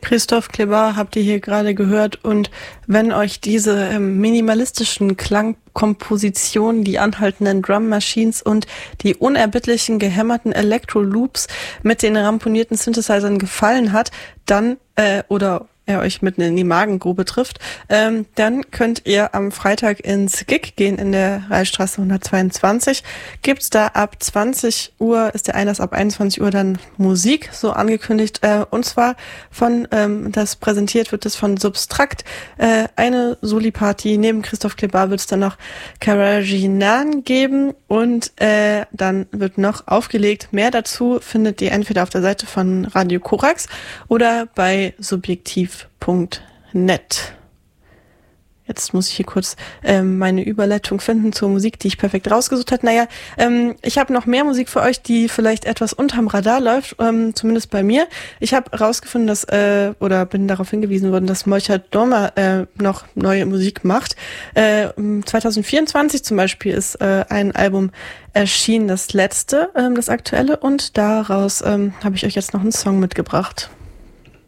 Christophe Clébat habt ihr hier gerade gehört, und wenn euch diese minimalistischen Klangkompositionen, die anhaltenden Drum Machines und die unerbittlichen gehämmerten Elektro-Loops mit den ramponierten Synthesizern gefallen hat, dann oder er euch mitten in die Magengrube trifft, dann könnt ihr am Freitag ins GIG gehen in der Reichsstraße 122. Gibt's da ab 20 Uhr, ist der Einlass ab 21 Uhr dann Musik, so angekündigt, und zwar präsentiert wird es von Substrakt, eine Soli-Party. Neben Christophe Clébat wird es dann noch Karajinan geben und dann wird noch aufgelegt. Mehr dazu findet ihr entweder auf der Seite von Radio Korax oder bei subjektiv.net. Jetzt muss ich hier kurz meine Überleitung finden zur Musik, die ich perfekt rausgesucht habe. Naja, ich habe noch mehr Musik für euch, die vielleicht etwas unterm Radar läuft, zumindest bei mir. Ich habe rausgefunden, dass oder bin darauf hingewiesen worden, dass Molchat Doma noch neue Musik macht. 2024 zum Beispiel ist ein Album erschienen, das letzte, das aktuelle, und daraus habe ich euch jetzt noch einen Song mitgebracht.